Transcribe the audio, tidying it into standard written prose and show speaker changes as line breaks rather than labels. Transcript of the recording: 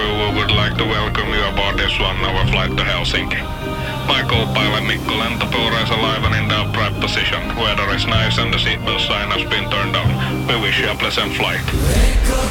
crew, we would like to welcome you aboard this 1-hour flight to Helsinki. My co-pilot Mikko Lentopuro is alive and in the upright position. Weather is nice and the seatbelt sign has been turned on. We wish you a pleasant flight.